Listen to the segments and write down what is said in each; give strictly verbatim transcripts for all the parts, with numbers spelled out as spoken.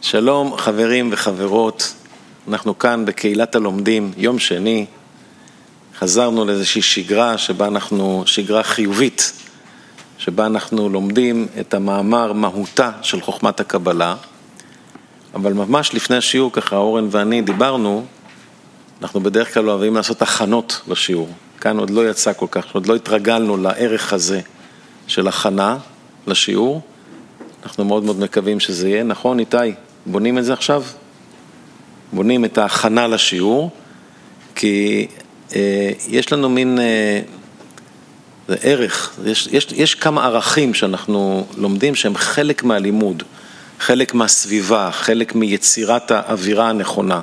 שלום חברים וחברות, אנחנו כאן בקהילת הלומדים, יום שני, חזרנו לאיזושהי שגרה שבה אנחנו, שגרה חיובית, שבה אנחנו לומדים את המאמר מהותה של חוכמת הקבלה, אבל ממש לפני השיעור, ככה אורן ואני דיברנו, אנחנו בדרך כלל אוהבים לעשות הכנות לשיעור, כאן עוד לא יצא כל כך, עוד לא התרגלנו לערך הזה של הכנה לשיעור, אנחנו מאוד מאוד מקווים שזה יהיה, נכון איתי? בונים את זה עכשיו? בונים את ההכנה לשיעור, כי אה, יש לנו מין אה, זה ערך, יש, יש, יש כמה ערכים שאנחנו לומדים שהם חלק מהלימוד, חלק מהסביבה, חלק מיצירת האווירה הנכונה.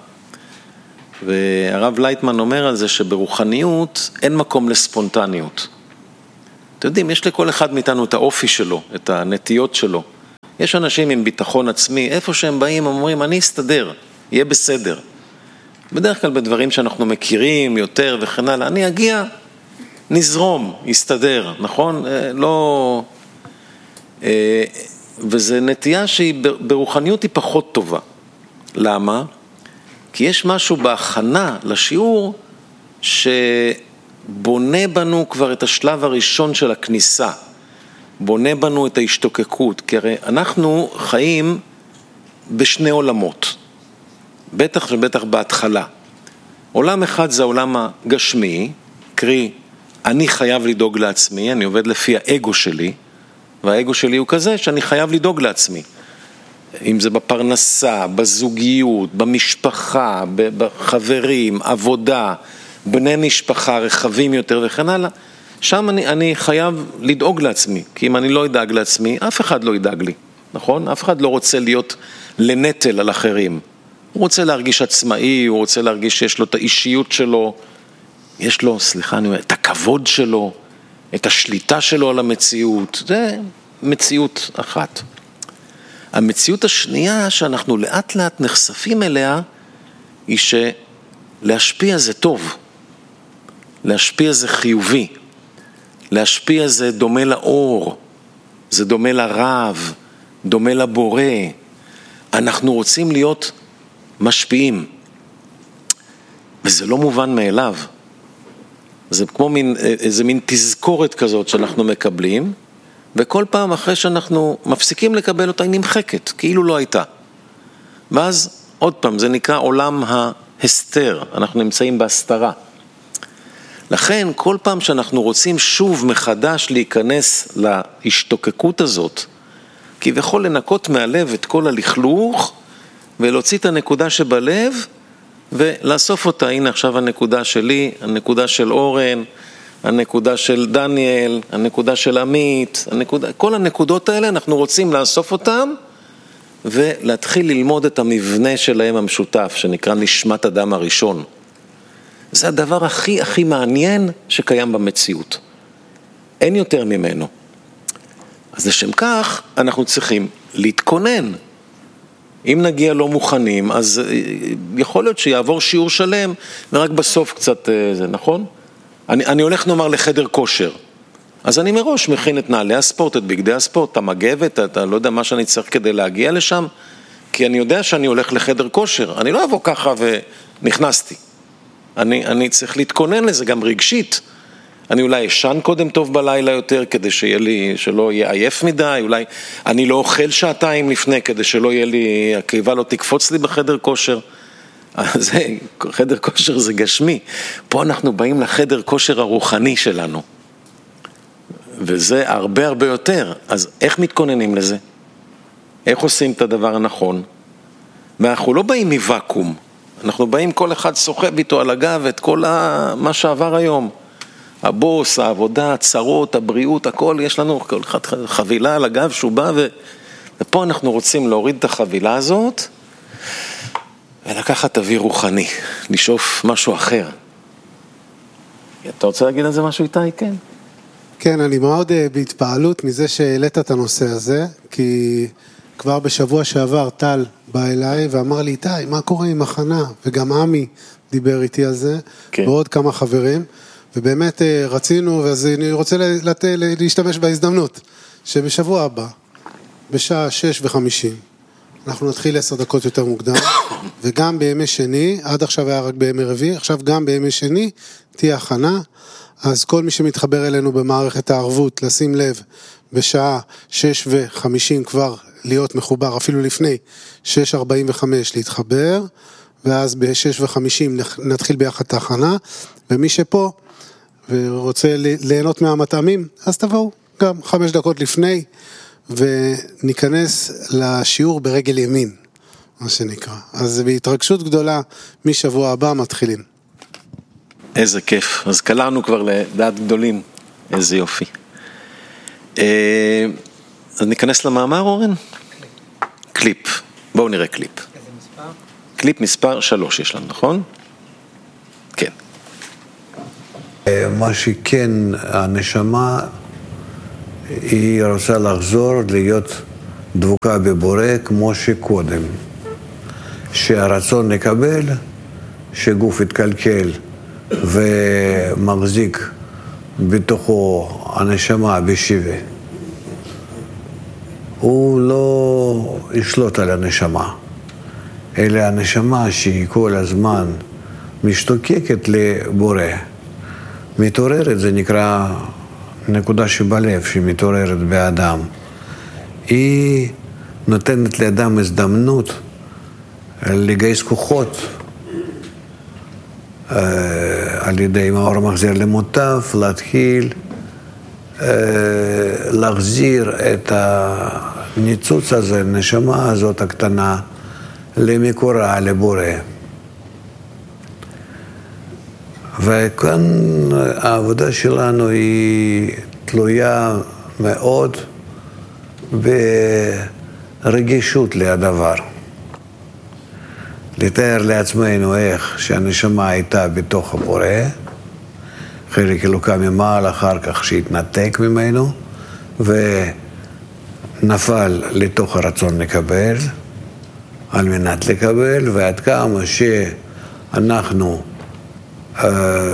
והרב לייטמן אומר על זה שברוחניות אין מקום לספונטניות. אתם יודעים, יש לכל אחד מאיתנו את האופי שלו, את הנטיות שלו. יש אנשים עם ביטחון עצמי, איפה שהם באים, הם אומרים, אני אסתדר, יהיה בסדר. בדרך כלל בדברים שאנחנו מכירים יותר וכן הלאה, אני אגיע, נזרום, יסתדר, נכון? לא... וזה נטייה שהיא ברוחניות היא פחות טובה. למה? כי יש משהו בהכנה לשיעור שבונה בנו כבר את השלב הראשון של הכניסה. בונה בנו את ההשתוקקות, כי הרי אנחנו חיים בשני עולמות, בטח ובטח בהתחלה. עולם אחד זה העולם הגשמי, קרי, אני חייב לדאוג לעצמי, אני עובד לפי האגו שלי, והאגו שלי הוא כזה שאני חייב לדאוג לעצמי. אם זה בפרנסה, בזוגיות, במשפחה, בחברים, עבודה, בני משפחה, רחבים יותר וכן הלאה, שם אני, אני חייב לדאוג לעצמי, כי אם אני לא אדאג לעצמי, אף אחד לא ידאג לי, נכון? אף אחד לא רוצה להיות לנטל על אחרים. הוא רוצה להרגיש עצמאי, הוא רוצה להרגיש שיש לו את האישיות שלו, יש לו, סליחה, אני אומר, את הכבוד שלו, את השליטה שלו על המציאות, זה מציאות אחת. המציאות השנייה שאנחנו לאט לאט נחשפים אליה, היא שלהשפיע זה טוב, להשפיע זה חיובי, להשפיע זה דומה לאור, זה דומה לרב, דומה לבורא. אנחנו רוצים להיות משפיעים, וזה לא מובן מאליו. זה כמו מין, איזה מין תזכורת כזאת שאנחנו מקבלים, וכל פעם אחרי שאנחנו מפסיקים לקבל אותה, היא נמחקת, כאילו לא הייתה. ואז עוד פעם, זה נקרא עולם ההסתר, אנחנו נמצאים בהסתרה. לכן כל פעם שאנחנו רוצים שוב מחדש להיכנס להשתוקקות הזאת, כביכול לנקות מהלב את כל הלכלוך, ולהוציא את הנקודה שבלב, ולאסוף אותה. הנה עכשיו הנקודה שלי, הנקודה של אורן, הנקודה של דניאל, הנקודה של עמית, הנקודה, כל הנקודות האלה אנחנו רוצים לאסוף אותם, ולהתחיל ללמוד את המבנה שלהם המשותף, שנקרא נשמת אדם הראשון. זה הדבר הכי הכי מעניין שקיים במציאות. אין יותר ממנו. אז לשם כך אנחנו צריכים להתכונן. אם נגיע לא מוכנים, אז יכול להיות שיעבור שיעור שלם, ורק בסוף קצת זה, נכון? אני, אני הולך נאמר לחדר כושר. אז אני מראש מכין את נעלי הספורט, את בגדי הספורט, את המגבת, אתה לא יודע מה שאני צריך כדי להגיע לשם, כי אני יודע שאני הולך לחדר כושר. אני לא אבוא ככה ונכנסתי. אני, אני צריך להתכונן לזה גם רגשית. אני אולי אשן קודם טוב בלילה יותר, כדי שיהיה לי, שלא יהיה עייף מדי, אולי אני לא אוכל שעתיים לפני, כדי שלא יהיה לי, הקיבה לא תקפוץ לי בחדר כושר. זה, חדר כושר זה גשמי. פה אנחנו באים לחדר כושר הרוחני שלנו. וזה הרבה הרבה יותר. אז איך מתכוננים לזה? איך עושים את הדבר הנכון? ואנחנו לא באים מוואקום. אנחנו באים, כל אחד סוחב איתו על הגב את כל מה שעבר היום. הבוס, העבודה, הצרות, הבריאות, הכל, יש לנו כל אחד חבילה על הגב שהוא בא, ו... ופה אנחנו רוצים להוריד את החבילה הזאת, ולקחת אוויר רוחני, לשאוף משהו אחר. אתה רוצה להגיד על זה משהו איתי? כן. כן, אני מאוד בהתפעלות מזה שהעלית את הנושא הזה, כי כבר בשבוע שעבר טל בא אליי ואמר לי, איתי, מה קורה עם הכנה? וגם עמי דיבר איתי על זה, כן. ועוד כמה חברים, ובאמת רצינו, אז אני רוצה לת... להשתמש בהזדמנות, שבשבוע הבא, בשעה שש וחמישים, אנחנו נתחיל עשר דקות יותר מוקדם, וגם בימי שני, עד עכשיו היה רק בימי רביעי, עכשיו גם בימי שני תהיה הכנה, אז כל מי שמתחבר אלינו במערכת הערבות, לשים לב, בשעה שש וחמישים כבר להיות מחובר, אפילו לפני שש ארבעים וחמש להתחבר, ואז ב-שש וחמישים נתחיל ביחד את ההכנה, ומי שפה ורוצה ליהנות מהמטעמים, אז תבואו גם חמש דקות לפני, וניכנס לשיעור ברגל ימין, מה שנקרא. אז בהתרגשות גדולה, משבוע הבא מתחילים. איזה כיף, אז קלענו כבר לדעת גדולים, איזה יופי. אז ניכנס למאמר, אורן? קליפ, בואו נראה קליפ. איזה מספר? קליפ מספר שלוש יש לנו, נכון? כן. מה שכן, הנשמה היא רוצה לחזור להיות דבוקה בבורא כמו שקודם. שהרצון לקבל, שגוף יתקלקל ומחזיק בתוכו הנשמה בשווה. הוא לא ישלוט על הנשמה, אלא הנשמה שהיא כל הזמן משתוקקת לבורא. מתעוררת, זה נקרא נקודה שבלב שמתעוררת באדם. היא נותנת לאדם הזדמנות לגייס כוחות על ידי מאור מחזיר למוטב, להתחיל להחזיר את הניצוץ הזה, הנשמה הזאת הקטנה, למקורה, לבורא. וכאן העבודה שלנו היא תלויה מאוד ברגישות לדבר. לתאר לעצמנו איך שהנשמה הייתה בתוך הבורא, חלק אלוקה ממעל, אחר כך שהתנתק ממנו, ונפל לתוך הרצון לקבל, על מנת לקבל, ועד כמה שאנחנו אה,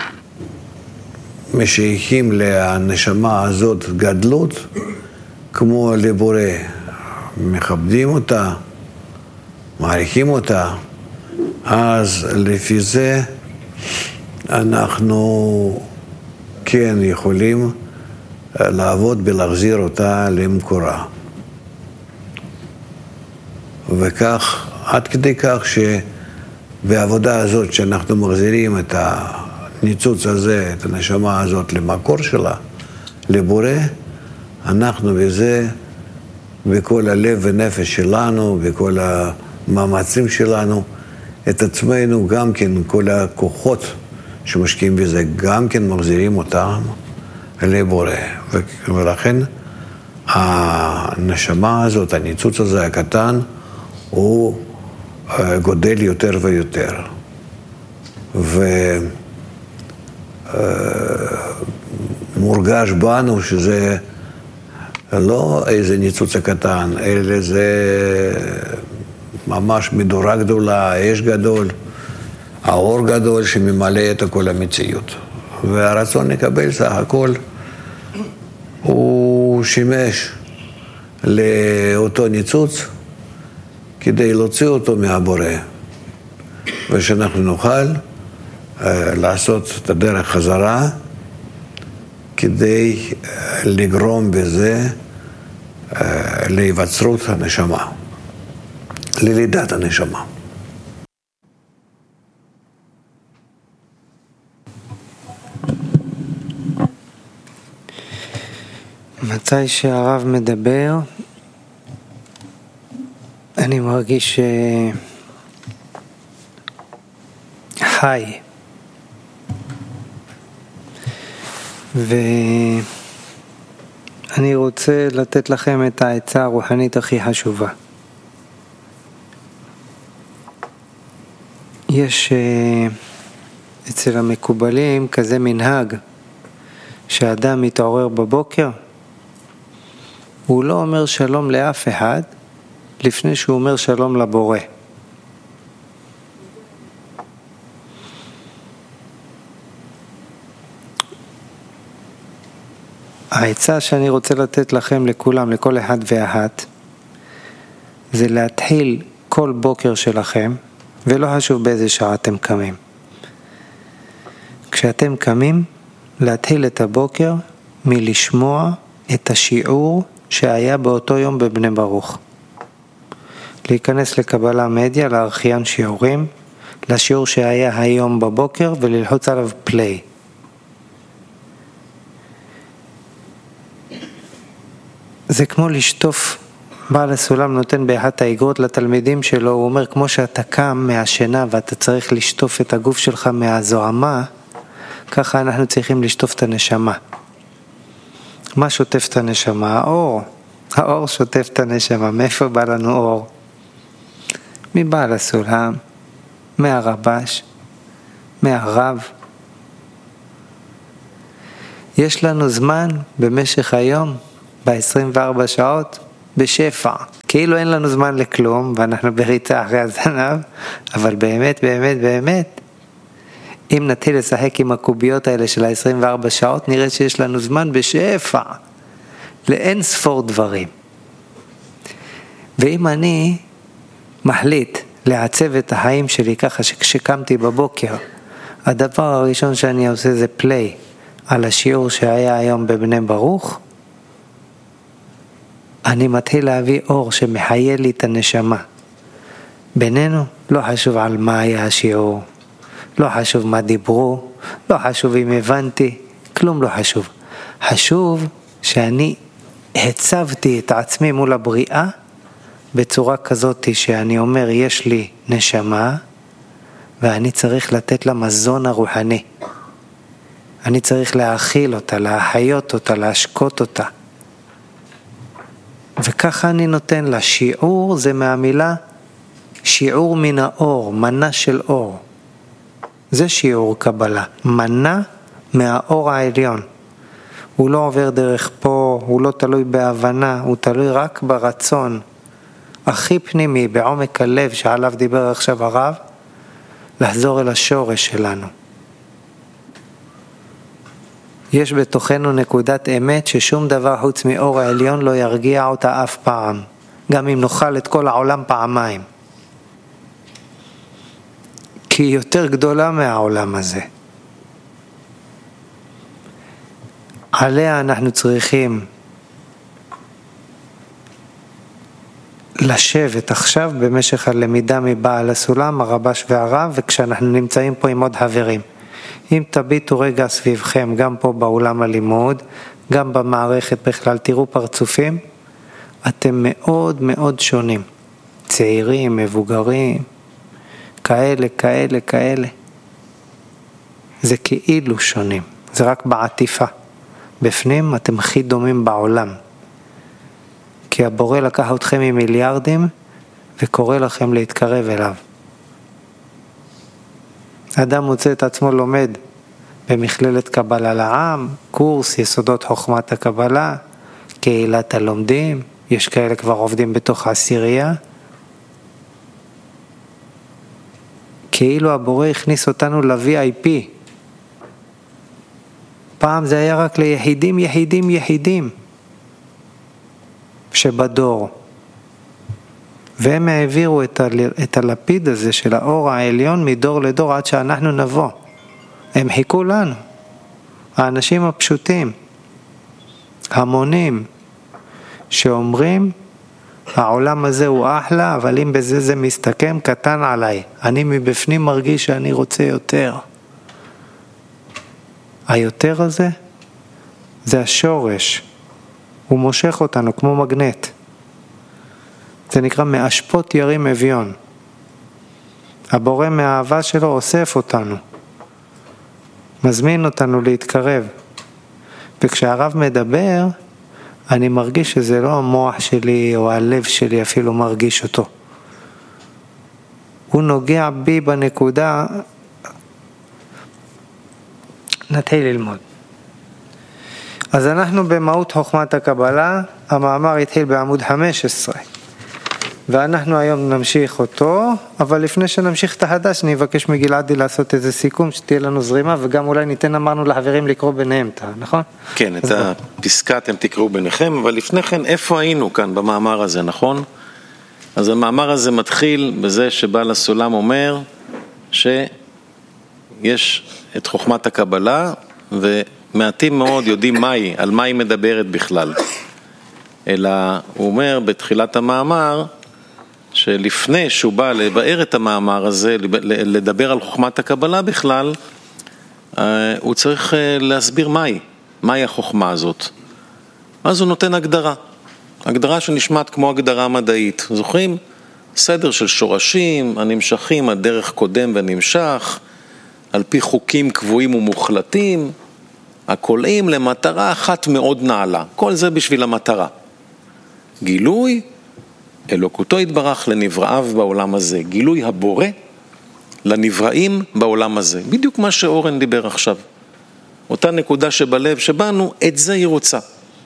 משייכים לנשמה הזאת גדלות, כמו לבורא, מכבדים אותה, מעריכים אותה, אז לפי זה אנחנו כן יכולים לעבוד ולהחזיר אותה למקורה. וכך, עד כדי כך שבעבודה הזאת שאנחנו מחזירים את הניצוץ הזה, את הנשמה הזאת למקור שלה, לבורא, אנחנו בזה, בכל הלב ונפש שלנו, בכל המאמצים שלנו, את עצמנו גם כן, כל הכוחות שמשקיעים בזה, גם כן מחזירים אותם לבורא. ולכן הנשמה הזאת, הניצוץ הזה הקטן, הוא גודל יותר ויותר. ומורגש בנו שזה לא איזה ניצוץ הקטן, אלא זה ממש מדורה גדולה, אש גדול, האור גדול שממלא את כל המציאות. והרצון לקבל סך הכל הוא שימש לאותו ניצוץ כדי להוציא אותו מהבורא, ושאנחנו נוכל לעשות את הדרך חזרה כדי לגרום בזה להיווצרות הנשמה, ללידת הנשמה. מתי שהרב מדבר, אני מרגיש חי. ואני רוצה לתת לכם את העצה הרוחנית הכי חשובה. יש אצל המקובלים כזה מנהג שאדם מתעורר בבוקר, הוא לא אומר שלום לאף אחד לפני שהוא אומר שלום לבורא. העצה שאני רוצה לתת לכם, לכולם, לכל אחד ואחת, זה להתחיל כל בוקר שלכם, ולא חשוב באיזה שעה אתם קמים. כשאתם קמים, להתחיל את הבוקר מלשמוע את השיעור שהיה באותו יום בבני ברוך. להיכנס לקבלה מדיה, לארכיון שיעורים, לשיעור שהיה היום בבוקר וללחוץ עליו פליי. זה כמו לשטוף, בעל הסולם נותן באחת האגרות לתלמידים שלו, הוא אומר כמו שאתה קם מהשינה ואתה צריך לשטוף את הגוף שלך מהזוהמה, ככה אנחנו צריכים לשטוף את הנשמה. מה שוטף את הנשמה? האור. האור שוטף את הנשמה. מאיפה בא לנו אור? מבעל הסולם, מהרבש, מהרב. יש לנו זמן במשך היום, ב-עשרים וארבע שעות, בשפע. כאילו אין לנו זמן לכלום, ואנחנו בריצה אחרי הזנב, אבל באמת, באמת, באמת, אם נתחיל לשחק עם הקוביות האלה של ה-עשרים וארבע שעות, נראה שיש לנו זמן בשפע, לאין ספור דברים. ואם אני מחליט לעצב את החיים שלי ככה שכשקמתי בבוקר, הדבר הראשון שאני עושה זה פליי על השיעור שהיה היום בבני ברוך, אני מתחיל להביא אור שמחיה לי את הנשמה. בינינו לא חשוב על מה היה השיעור, לא חשוב מה דיברו, לא חשוב אם הבנתי, כלום לא חשוב. חשוב שאני הצבתי את עצמי מול הבריאה בצורה כזאת שאני אומר יש לי נשמה ואני צריך לתת לה מזון הרוחני. אני צריך להאכיל אותה, להחיות אותה, להשקות אותה. וככה אני נותן לה. שיעור זה מהמילה שיעור מן האור, מנה של אור. זה שיעור קבלה, מנה מהאור העליון. הוא לא עובר דרך פה, הוא לא תלוי בהבנה, הוא תלוי רק ברצון הכי פנימי, בעומק הלב שעליו דיבר עכשיו הרב, לחזור אל השורש שלנו. יש בתוכנו נקודת אמת ששום דבר חוץ מאור העליון לא ירגיע אותה אף פעם, גם אם נאכל את כל העולם פעמיים. כי היא יותר גדולה מהעולם הזה. עליה אנחנו צריכים לשבת עכשיו במשך הלמידה מבעל הסולם, הרבש והרב, וכשאנחנו נמצאים פה עם עוד חברים. אם תביטו רגע סביבכם, גם פה באולם הלימוד, גם במערכת בכלל, תראו פרצופים, אתם מאוד מאוד שונים. צעירים, מבוגרים, כאלה, כאלה, כאלה. זה כאילו שונים, זה רק בעטיפה. בפנים אתם הכי דומים בעולם. כי הבורא לקח אתכם ממיליארדים וקורא לכם להתקרב אליו. אדם מוצא את עצמו לומד במכללת קבלה לעם, קורס יסודות חוכמת הקבלה, קהילת הלומדים, יש כאלה כבר עובדים בתוך העשירייה. כאילו הבורא הכניס אותנו ל-וי איי פי. פעם זה היה רק ליחידים, יחידים, יחידים שבדור. והם העבירו את, ה- את הלפיד הזה של האור העליון מדור לדור עד שאנחנו נבוא. הם חיכו לנו, האנשים הפשוטים, המונים, שאומרים, העולם הזה הוא אחלה, אבל אם בזה זה מסתכם, קטן עליי. אני מבפנים מרגיש שאני רוצה יותר. היותר הזה, זה השורש. הוא מושך אותנו כמו מגנט. זה נקרא מאשפות ירים אביון. הבורא מהאהבה שלו אוסף אותנו. מזמין אותנו להתקרב. וכשהרב מדבר, אני מרגיש שזה לא המוח שלי או הלב שלי אפילו מרגיש אותו. הוא נוגע בי בנקודה. נתחיל ללמוד. אז אנחנו במהות חוכמת הקבלה, המאמר התחיל בעמוד חמש עשרה. ואנחנו היום נמשיך אותו, אבל לפני שנמשיך את החדש, אני אבקש מגלעדי לעשות איזה סיכום, שתהיה לנו זרימה, וגם אולי ניתן אמרנו לחברים לקרוא ביניהם, נכון? כן, את הפסקה אתם תקראו ביניכם, אבל לפני כן, איפה היינו כאן במאמר הזה, נכון? אז המאמר הזה מתחיל בזה שבעל הסולם אומר שיש את חוכמת הקבלה, ומעטים מאוד יודעים מהי, על מה היא מדברת בכלל. אלא הוא אומר בתחילת המאמר, שלפני שהוא בא לבאר את המאמר הזה, לדבר על חוכמת הקבלה בכלל, הוא צריך להסביר מהי, מהי החוכמה הזאת. אז הוא נותן הגדרה, הגדרה שנשמעת כמו הגדרה מדעית. זוכרים? סדר של שורשים, הנמשכים, הדרך קודם ונמשך, על פי חוקים קבועים ומוחלטים, הקולעים למטרה אחת מאוד נעלה. כל זה בשביל המטרה. גילוי, אלוקותו יתברך לנבראיו בעולם הזה. גילוי הבורא לנבראים בעולם הזה. בדיוק מה שאורן דיבר עכשיו. אותה נקודה שבלב שבנו, את זה היא רוצה.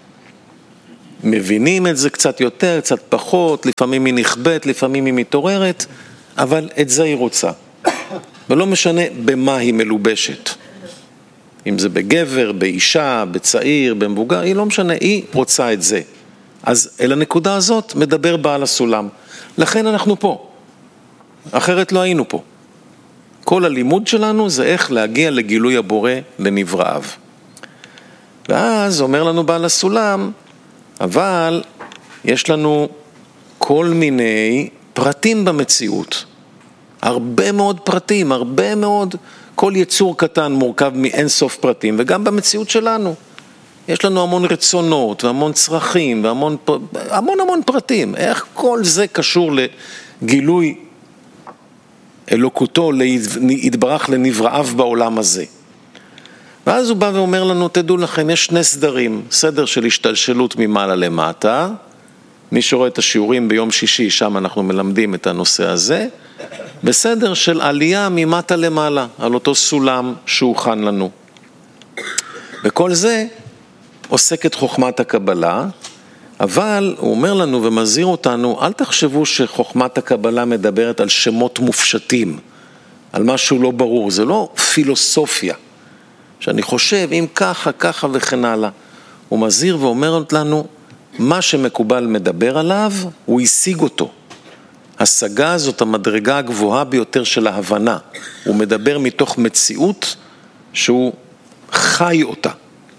מבינים את זה קצת יותר, קצת פחות, לפעמים היא נכבדת, לפעמים היא מתעוררת, אבל את זה היא רוצה. ולא משנה במה היא מלובשת. אם זה בגבר, באישה, בצעיר, במבוגר, היא לא משנה, היא רוצה את זה. אז אל הנקודה הזאת מדבר בעל הסולם. לכן אנחנו פה. אחרת לא היינו פה. כל הלימוד שלנו זה איך להגיע לגילוי הבורא לנבראיו. ואז אומר לנו בעל הסולם, אבל יש לנו כל מיני פרטים במציאות. הרבה מאוד פרטים, הרבה מאוד, כל יצור קטן מורכב מאין סוף פרטים, וגם במציאות שלנו. יש לנו המון רצונות והמון צרכים והמון המון המון פרטים. איך כל זה קשור לגילוי אלוקותו להתברך לנבראיו בעולם הזה. ואז הוא בא ואומר לנו, תדעו לכם, יש שני סדרים, סדר של השתלשלות ממעלה למטה, מי שרואה את השיעורים ביום שישי, שם אנחנו מלמדים את הנושא הזה, בסדר של עלייה ממטה למעלה, על אותו סולם שהוכן לנו. וכל זה עוסק את חוכמת הקבלה, אבל הוא אומר לנו ומזהיר אותנו, אל תחשבו שחוכמת הקבלה מדברת על שמות מופשטים, על משהו לא ברור, זה לא פילוסופיה, שאני חושב אם ככה, ככה וכן הלאה. הוא מזהיר ואומר לנו, מה שמקובל מדבר עליו, הוא השיג אותו. השגה הזאת המדרגה הגבוהה ביותר של ההבנה. הוא מדבר מתוך מציאות שהוא חי אותה.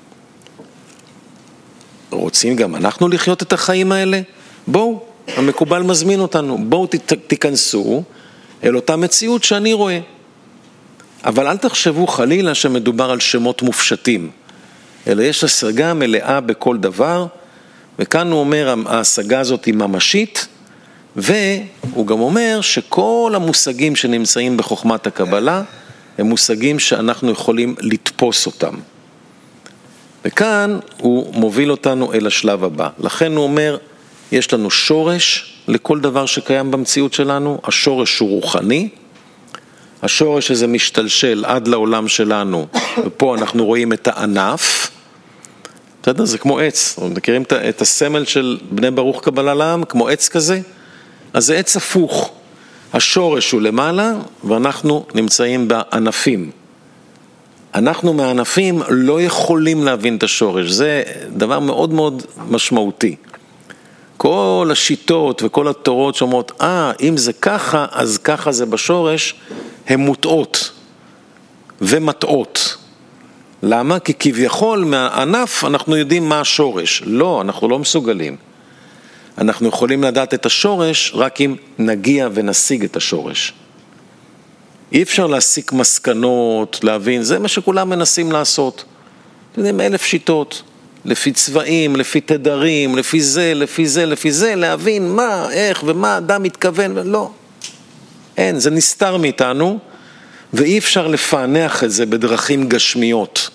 רוצים גם אנחנו לחיות את החיים האלה? בואו, המקובל מזמין אותנו, בואו תיכנסו אל אותה מציאות שאני רואה. אבל אל תחשבו חלילה שמדובר על שמות מופשטים, אלא יש השגה מלאה בכל דבר, וכאן הוא אומר, ההשגה הזאת היא ממשית, והוא גם אומר שכל המושגים שנמצאים בחוכמת הקבלה, הם מושגים שאנחנו יכולים לתפוס אותם. וכאן הוא מוביל אותנו אל השלב הבא. לכן הוא אומר, יש לנו שורש לכל דבר שקיים במציאות שלנו, השורש הוא רוחני, השורש הזה משתלשל עד לעולם שלנו, ופה אנחנו רואים את הענף, בסדר? זה כמו עץ, מכירים את הסמל של בני ברוך קבלה לעם, כמו עץ כזה? אז זה עץ הפוך, השורש הוא למעלה, ואנחנו נמצאים בענפים. אנחנו מהענפים לא יכולים להבין את השורש, זה דבר מאוד מאוד משמעותי. כל השיטות וכל התורות שאומרות, אה, אם זה ככה, אז ככה זה בשורש, הן מוטעות ומטעות. למה? כי כביכול מהענף אנחנו יודעים מה השורש. לא, אנחנו לא מסוגלים. אנחנו יכולים לדעת את השורש רק אם נגיע ונשיג את השורש. אי אפשר להסיק מסקנות, להבין, זה מה שכולם מנסים לעשות. אתם יודעים, אלף שיטות, לפי צבעים, לפי תדרים, לפי זה, לפי זה, לפי זה, להבין מה, איך ומה אדם מתכוון, לא. אין, זה נסתר מאיתנו, ואי אפשר לפענח את זה בדרכים גשמיות.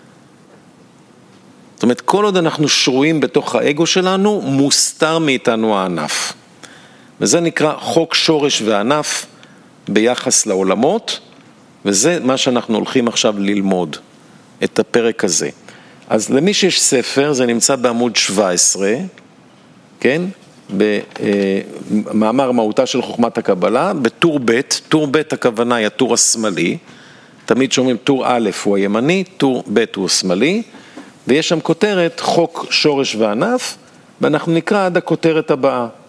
זאת אומרת, כל עוד אנחנו שרויים בתוך האגו שלנו, מוסתר מאיתנו הענף. וזה נקרא חוק שורש וענף ביחס לעולמות, וזה מה שאנחנו הולכים עכשיו ללמוד, את הפרק הזה. אז למי שיש ספר, זה נמצא בעמוד שבע עשרה, כן? במאמר מהותה של חוכמת הקבלה, בטור ב', טור ב' הכוונה היא הטור השמאלי, תמיד שומעים טור א' הוא הימני, טור ב' הוא השמאלי, ויש שם כותרת חוק שורש וענף, ואנחנו נקרא עד הכותרת הבאה.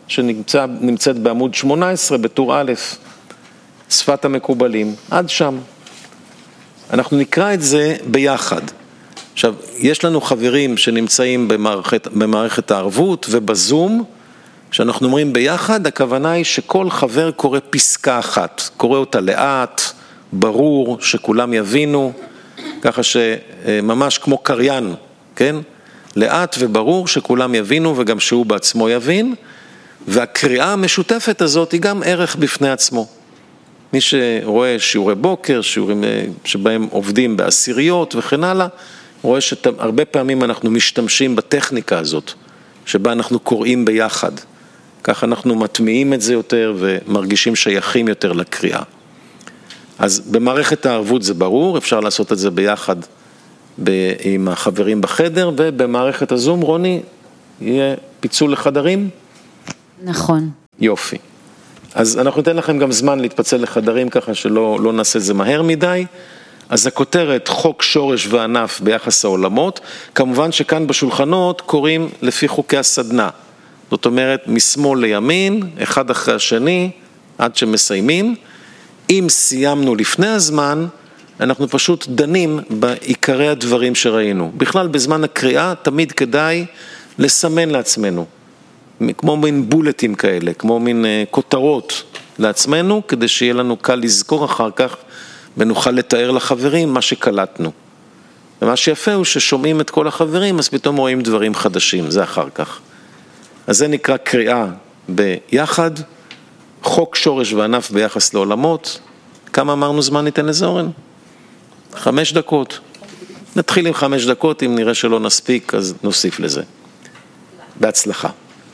שנמצאת בעמוד שמונה עשרה בטור א', שפת המקובלים, עד שם. אנחנו נקרא את זה ביחד. עכשיו, יש לנו חברים שנמצאים במערכת, במערכת הערבות ובזום, שאנחנו אומרים ביחד, הכוונה היא שכל חבר קורא פסקה אחת, קורא אותה לאט, ברור, שכולם יבינו, ככה שממש כמו קריין, כן? לאט וברור שכולם יבינו וגם שהוא בעצמו יבין, והקריאה המשותפת הזאת היא גם ערך בפני עצמו. מי שרואה שיעורי בוקר, שיעורים שבהם עובדים בעשיריות וכן הלאה, רואה שהרבה פעמים אנחנו משתמשים בטכניקה הזאת, שבה אנחנו קוראים ביחד. כך אנחנו מטמיעים את זה יותר ומרגישים שייכים יותר לקריאה. אז במערכת הערבות זה ברור, אפשר לעשות את זה ביחד עם החברים בחדר, ובמערכת הזום, רוני, יהיה פיצול לחדרים? נכון. יופי. אז אנחנו ניתן לכם גם זמן להתפצל לחדרים, ככה שלא לא נעשה את זה מהר מדי. אז הכותרת, חוק שורש וענף ביחס העולמות, כמובן שכאן בשולחנות קוראים לפי חוקי הסדנה. זאת אומרת, משמאל לימין, אחד אחרי השני, עד שמסיימים. אם סיימנו לפני הזמן, אנחנו פשוט דנים בעיקרי הדברים שראינו. בכלל, בזמן הקריאה, תמיד כדאי לסמן לעצמנו. כמו מין בולטים כאלה, כמו מין כותרות לעצמנו, כדי שיהיה לנו קל לזכור אחר כך, ונוכל לתאר לחברים מה שקלטנו. ומה שיפה הוא ששומעים את כל החברים, אז פתאום רואים דברים חדשים, זה אחר כך. אז זה נקרא קריאה ביחד, חוק שורש וענף ביחס לעולמות. כמה אמרנו זמן ניתן לזה, אורן? חמש דקות. נתחיל עם חמש דקות, אם נראה שלא נספיק, אז נוסיף לזה. בהצלחה.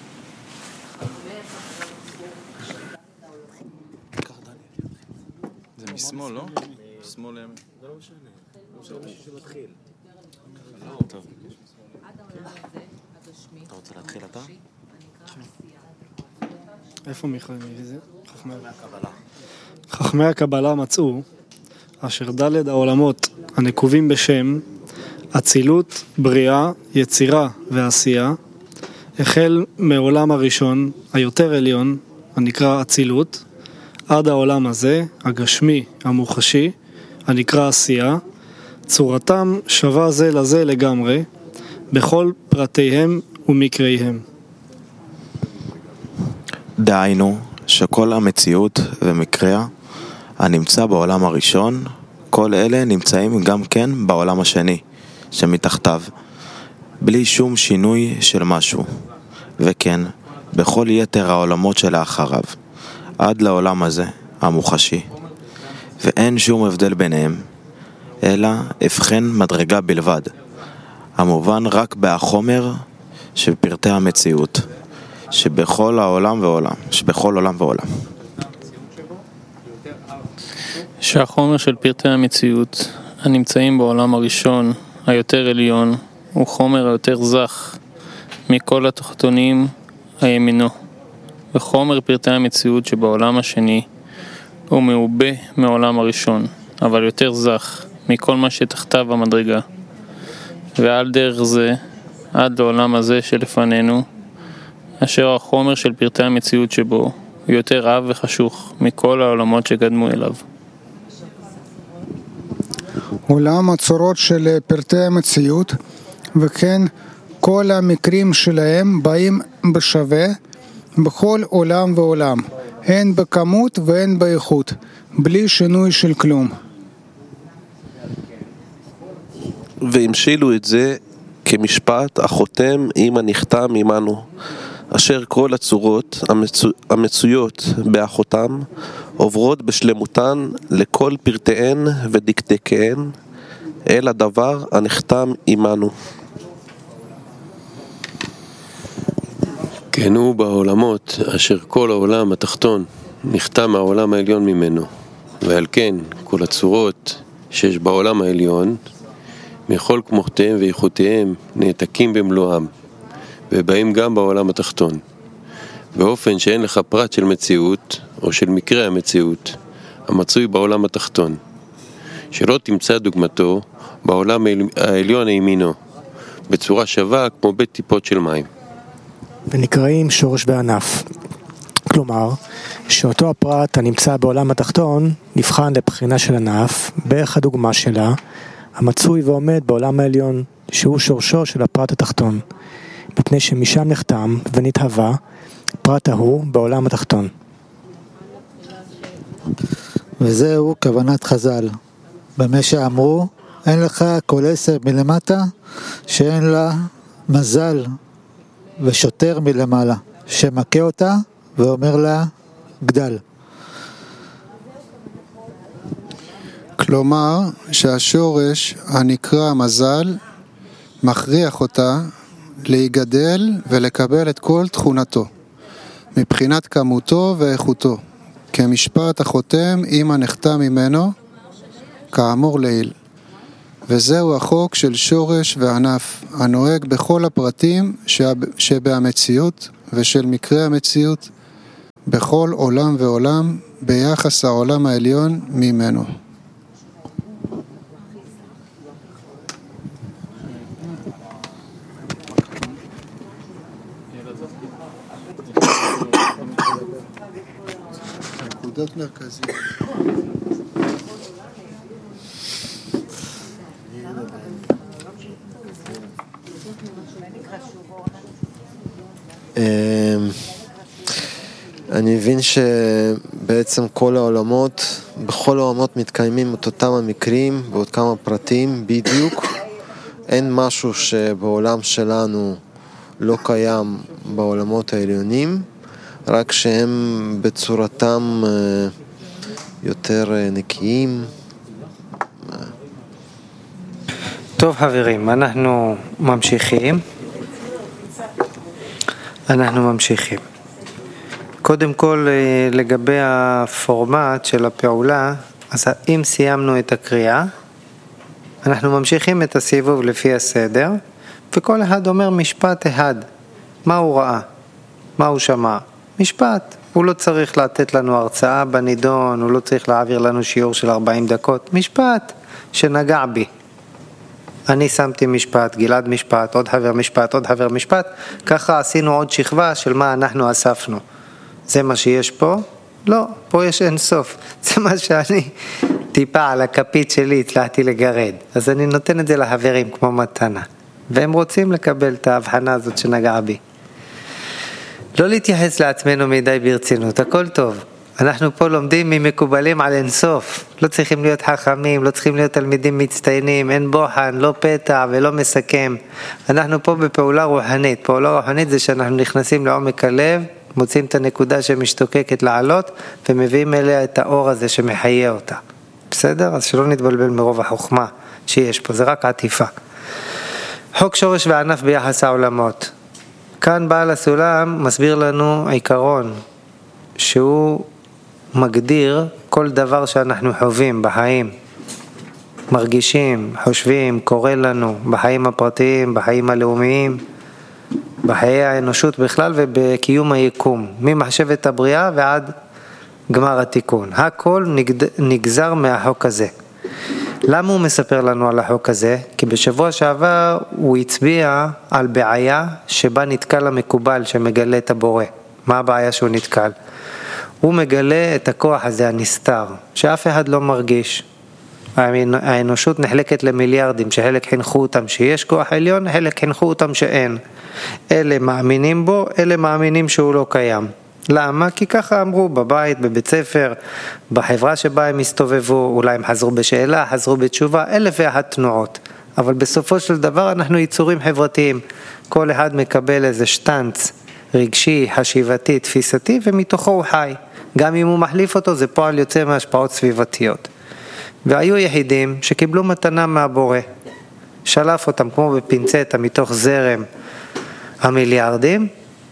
זה משמאל, לא? משמאל לימין. זה לא משנה. זה לא משהו שמתחיל. טוב. אתה רוצה להתחיל אתה? איפה מיכאל מביא זה? חכמי הקבלה. חכמי הקבלה מצאו אשר ד' העולמות הנקובים בשם אצילות, בריאה, יצירה ועשייה, החל מעולם הראשון היותר עליון הנקרא אצילות, עד העולם הזה, הגשמי, המוחשי, הנקרא עשייה, צורתם שווה זה לזה לגמרי, בכל פרטיהם ומקריהם. דהיינו שכל המציאות ומקריה הנמצא בעולם הראשון, כל אלה נמצאים גם כן בעולם השני, שמתחתיו, בלי שום שינוי של משהו, וכן, בכל יתר העולמות שלאחריו, עד לעולם הזה, המוחשי, ואין שום הבדל ביניהם, אלא הבחן מדרגה בלבד, המובן רק בהחומר שבפרטי המציאות, שבכל העולם ועולם, שבכל עולם ועולם. שהחומר של פרטי המציאות הנמצאים בעולם הראשון, היותר עליון, הוא חומר היותר זך מכל התחתונים הימינו, וחומר פרטי המציאות שבעולם השני הוא מעובה מעולם הראשון, אבל יותר זך מכל מה שתחתיו המדרגה. ועל דרך זה, עד לעולם הזה שלפנינו, אשר החומר של פרטי המציאות שבו הוא יותר רב וחשוך מכל העולמות שקדמו אליו. עולם הצורות של פרטי המציאות, וכן כל המקרים שלהם באים בשווה בכל עולם ועולם, הן בכמות והן באיכות, בלי שינוי של כלום. והמשילו את זה כמשפט החותם עם הנחתם עמנו, אשר כל הצורות המצו... המצויות באחותם עוברות בשלמותן לכל פרטיהן ודקדקיהן אל הדבר הנחתם עמנו. כן הוא בעולמות אשר כל העולם התחתון נחתם מהעולם העליון ממנו, ועל כן כל הצורות שיש בעולם העליון מכל כמותיהם ואיכותיהם נעתקים במלואם ובאים גם בעולם התחתון, באופן שאין לך פרט של מציאות או של מקרה המציאות המצוי בעולם התחתון, שלא תמצא דוגמתו בעולם העליון הימינו, בצורה שווה כמו בית טיפות של מים. ונקראים שורש וענף. כלומר, שאותו הפרט הנמצא בעולם התחתון נבחן לבחינה של ענף, בערך הדוגמה שלה, המצוי ועומד בעולם העליון, שהוא שורשו של הפרט התחתון, מפני שמשם נחתם ונתהווה פרט ההוא בעולם התחתון. וזהו כוונת חז"ל, במה שאמרו, אין לך כל עשר מלמטה שאין לה מזל ושוטר מלמעלה, שמכה אותה ואומר לה גדל. כלומר שהשורש הנקרא מזל מכריח אותה להיגדל ולקבל את כל תכונתו מבחינת כמותו ואיכותו כמשפט החותם עם הנחתם ממנו כאמור לעיל. וזהו החוק של שורש וענף הנוהג בכל הפרטים שבהמציאות ושל מקרה המציאות בכל עולם ועולם ביחס העולם העליון ממנו. נקודות מרכזיות. אני מבין שבעצם כל העולמות, בכל העולמות מתקיימים את אותם המקרים ועוד כמה פרטים בדיוק. אין משהו שבעולם שלנו לא קיים בעולמות העליונים, רק שהם בצורתם יותר נקיים. טוב חברים, אנחנו ממשיכים. אנחנו ממשיכים. קודם כל לגבי הפורמט של הפעולה, אז אם סיימנו את הקריאה, אנחנו ממשיכים את הסיבוב לפי הסדר, וכל אחד אומר משפט אחד. מה הוא ראה? מה הוא שמע? משפט. הוא לא צריך לתת לנו הרצאה בנידון, הוא לא צריך להעביר לנו שיעור של ארבעים דקות. משפט שנגע בי. אני שמתי משפט, גלעד משפט, עוד חבר משפט, עוד חבר משפט. ככה עשינו עוד שכבה של מה אנחנו אספנו. זה מה שיש פה? לא, פה יש אין סוף. זה מה שאני טיפה על הכפית שלי הצלחתי לגרד. אז אני נותן את זה לחברים כמו מתנה. והם רוצים לקבל את ההבחנה הזאת שנגע בי. לא להתייחס לעצמנו מדי ברצינות, הכל טוב. אנחנו פה לומדים ממקובלים על אינסוף. לא צריכים להיות חכמים, לא צריכים להיות תלמידים מצטיינים, אין בוחן, לא פתע ולא מסכם. אנחנו פה בפעולה רוחנית. פעולה רוחנית זה שאנחנו נכנסים לעומק הלב, מוצאים את הנקודה שמשתוקקת לעלות, ומביאים אליה את האור הזה שמחיה אותה. בסדר? אז שלא נתבלבל מרוב החוכמה שיש פה, זה רק עטיפה. חוק שורש וענף ביחס העולמות. כאן בעל הסולם מסביר לנו עיקרון, שהוא מגדיר כל דבר שאנחנו חווים בחיים, מרגישים, חושבים, קורה לנו, בחיים הפרטיים, בחיים הלאומיים, בחיי האנושות בכלל ובקיום היקום, ממחשבת הבריאה ועד גמר התיקון. הכל נגזר מהחוק הזה. למה הוא מספר לנו על החוק הזה? כי בשבוע שעבר הוא הצביע על בעיה שבה נתקל המקובל שמגלה את הבורא. מה הבעיה שהוא נתקל? הוא מגלה את הכוח הזה הנסתר, שאף אחד לא מרגיש. האנושות נחלקת למיליארדים, שחלק חינכו אותם שיש כוח עליון, חלק חינכו אותם שאין. אלה מאמינים בו, אלה מאמינים שהוא לא קיים. למה? כי ככה אמרו בבית, בבית ספר, בחברה שבה הם הסתובבו, אולי הם חזרו בשאלה, חזרו בתשובה, אלף ואחת תנועות. אבל בסופו של דבר אנחנו יצורים חברתיים. כל אחד מקבל איזה שטנץ רגשי, חשיבתי, תפיסתי, ומתוכו הוא חי. גם אם הוא מחליף אותו, זה פועל יוצא מהשפעות סביבתיות. והיו יחידים שקיבלו מתנה מהבורא. שלף אותם כמו בפינצטה מתוך זרם המיליארדים,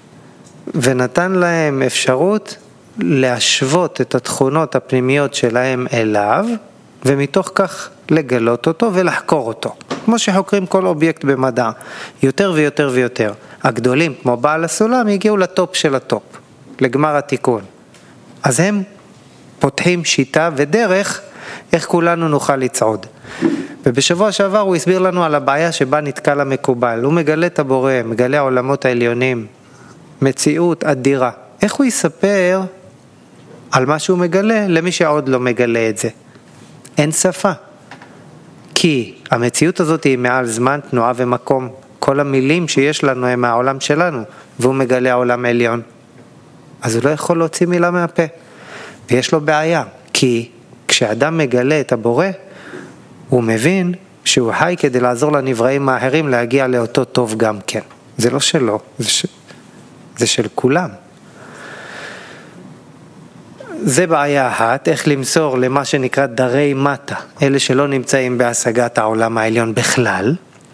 ונתן להם אפשרות להשוות את התכונות הפנימיות שלהם אליו, ומתוך כך לגלות אותו ולחקור אותו. כמו שחוקרים כל אובייקט במדע, יותר ויותר ויותר. הגדולים, כמו בעל הסולם, הגיעו לטופ של הטופ, לגמר התיקון. אז הם פותחים שיטה ודרך איך כולנו נוכל לצעוד. ובשבוע שעבר הוא הסביר לנו על הבעיה שבה נתקל המקובל. הוא מגלה את הבורא, מגלה העולמות העליונים, מציאות אדירה. איך הוא יספר על מה שהוא מגלה למי שעוד לא מגלה את זה? אין שפה. כי המציאות הזאת היא מעל זמן, תנועה ומקום. כל המילים שיש לנו הם מהעולם שלנו, והוא מגלה העולם העליון. אז הוא לא יכול להוציא מילה מהפה. ויש לו בעיה, כי כשאדם מגלה את הבורא, הוא מבין שהוא חי כדי לעזור לנבראים האחרים להגיע לאותו טוב גם כן. זה לא שלו, זה, ש... זה של כולם. זה בעיה אחת, איך למסור למה שנקרא דרי מטה, אלה שלא נמצאים בהשגת העולם העליון בכלל.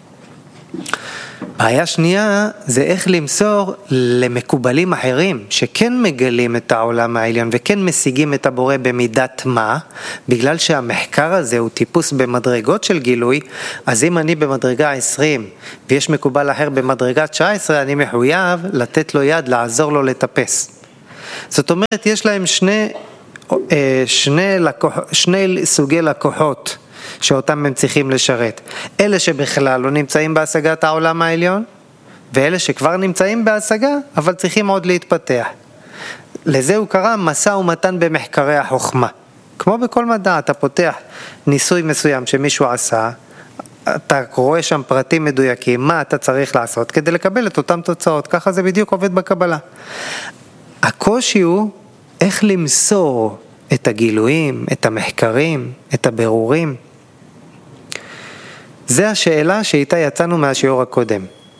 בעיה שנייה זה איך למסור למקובלים אחרים שכן מגלים את העולם העליון וכן משיגים את הבורא במידת מה, בגלל שהמחקר הזה הוא טיפוס במדרגות של גילוי. אז אם אני במדרגה עשרים ויש מקובל אחר במדרגה תשע עשרה, אני מחויב לתת לו יד, לעזור לו לטפס. זאת אומרת, יש להם שני, שני, לקוח, שני סוגי לקוחות שאותם הם צריכים לשרת. אלה שבכלל לא נמצאים בהשגת העולם העליון, ואלה שכבר נמצאים בהשגה, אבל צריכים עוד להתפתח. לזה הוא קרא מסע ומתן במחקרי החוכמה. כמו בכל מדע, אתה פותח ניסוי מסוים שמישהו עשה, אתה רואה שם פרטים מדויקים, מה אתה צריך לעשות כדי לקבל את אותם תוצאות. ככה זה בדיוק עובד בקבלה. הקושי הוא איך למסור את הגילויים, את המחקרים, את הבירורים. זה השאלה שאיתה יצאנו מהשיעור הקודם.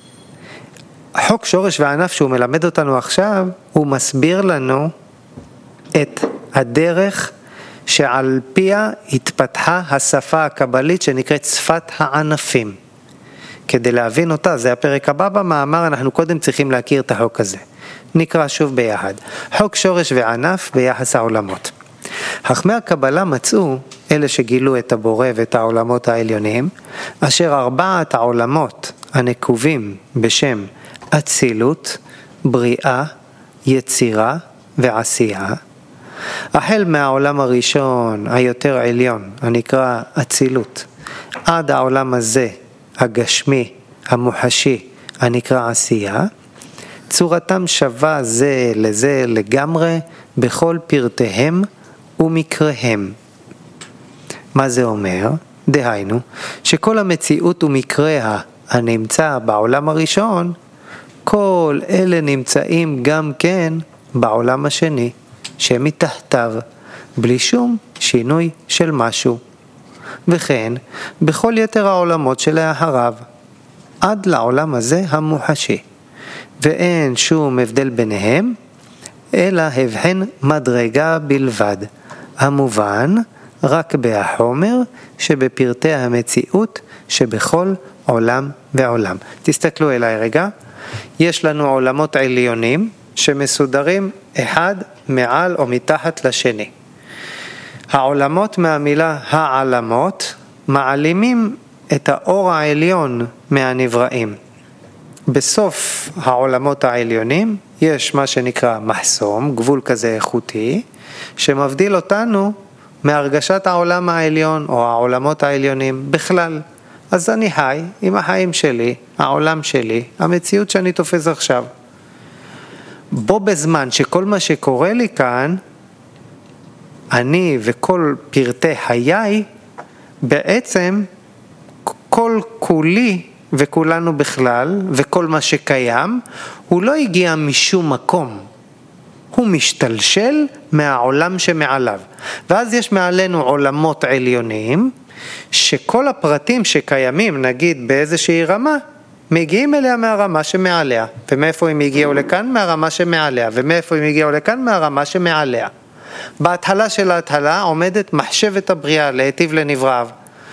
חוק שורש וענף שהוא מלמד אותנו עכשיו, הוא מסביר לנו את הדרך שעל פיה התפתחה השפה הקבלית שנקראת שפת הענפים. כדי להבין אותה, זה הפרק הבא במאמר, אנחנו קודם צריכים להכיר את החוק הזה. נקרא שוב ביחד. חוק שורש וענף ביחס העולמות. חכמי הקבלה מצאו, אלה שגילו את הבורא ואת העולמות העליונים, אשר ארבעת העולמות הנקובים בשם אצילות, בריאה, יצירה ועשייה, החל מהעולם הראשון היותר עליון, הנקרא אצילות, עד העולם הזה, הגשמי, המוחשי, הנקרא עשייה, צורתם שווה זה לזה לגמרי בכל פרטיהם ומקריהם. מה זה אומר? דהיינו, שכל המציאות ומקריה הנמצא בעולם הראשון, כל אלה נמצאים גם כן בעולם השני, שמתחתיו, בלי שום שינוי של משהו. וכן, בכל יתר העולמות שלאחריו, עד לעולם הזה המוחשי. ואין שום הבדל ביניהם, אלא הבחן מדרגה בלבד, המובן רק בהחומר שבפרטי המציאות שבכל עולם ועולם. תסתכלו אליי רגע, יש לנו עולמות עליונים שמסודרים אחד מעל או מתחת לשני. העולמות מהמילה העלמות מעלימים את האור העליון מהנבראים. בסוף העולמות העליונים יש מה שנקרא מחסום, גבול כזה איכותי, שמבדיל אותנו מהרגשת העולם העליון או העולמות העליונים בכלל. אז אני חי עם החיים שלי, העולם שלי, המציאות שאני תופס עכשיו. בו בזמן שכל מה שקורה לי כאן, אני וכל פרטי חיי, בעצם כל כולי וכולנו בכלל, וכל מה שקיים, הוא לא הגיע משום מקום. הוא משתלשל מהעולם שמעליו. ואז יש מעלינו עולמות עליוניים, שכל הפרטים שקיימים, נגיד באיזושהי רמה, מגיעים אליה מהרמה שמעליה. ומאיפה הם הגיעו לכאן? מהרמה שמעליה. ומאיפה הם הגיעו לכאן? מהרמה שמעליה. בהתחלה של ההתחלה עומדת מחשבת הבריאה להיטיב לנבראיו.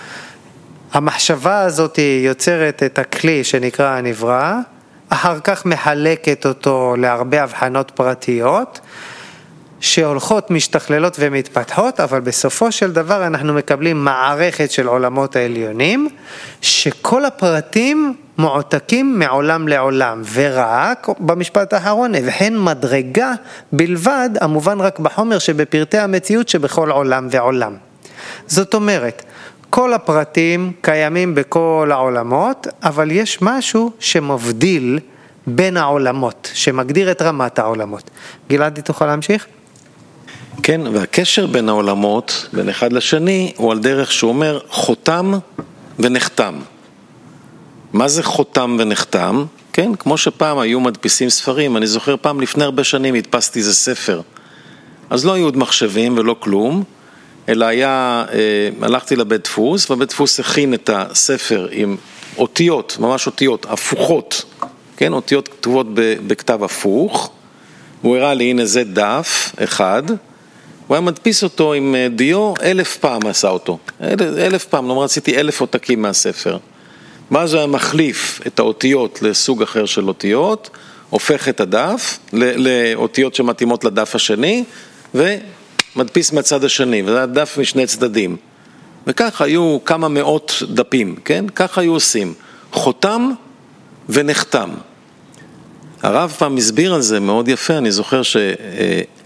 המחשבה הזאת יוצרת את הכלי שנקרא הנברא, אחר כך מחלקת אותו להרבה הבחנות פרטיות, שהולכות, משתכללות ומתפתחות, אבל בסופו של דבר אנחנו מקבלים מערכת של עולמות העליונים, שכל הפרטים מועתקים מעולם לעולם, ורק במשפט האחרון, והן מדרגה בלבד, המובן רק בחומר שבפרטי המציאות שבכל עולם ועולם. זאת אומרת, כל הפרטים קיימים בכל העולמות, אבל יש משהו שמבדיל בין העולמות, שמגדיר את רמת העולמות. גלעדי, תוכל להמשיך? כן, והקשר בין העולמות, בין אחד לשני, הוא על דרך שהוא אומר חותם ונחתם. מה זה חותם ונחתם? כן, כמו שפעם היו מדפיסים ספרים, אני זוכר פעם לפני הרבה שנים הדפסתי איזה ספר. אז לא היו עוד מחשבים ולא כלום, אלא היה, אה, הלכתי לבית דפוס, והבית דפוס הכין את הספר עם אותיות, ממש אותיות, הפוכות, כן, אותיות כתובות בכתב הפוך, והוא הראה לי, הנה זה דף אחד, הוא היה מדפיס אותו עם דיו, אלף פעם עשה אותו, אלף, אלף פעם, לא רציתי אלף עותקים מהספר. ואז הוא היה מחליף את האותיות לסוג אחר של אותיות, הופך את הדף לאותיות שמתאימות לדף השני, ומדפיס מהצד השני, וזה הדף משני צדדים. וכך היו כמה מאות דפים, כן? כך היו עושים. חותם ונחתם. הרב פעם הסביר על זה מאוד יפה, אני זוכר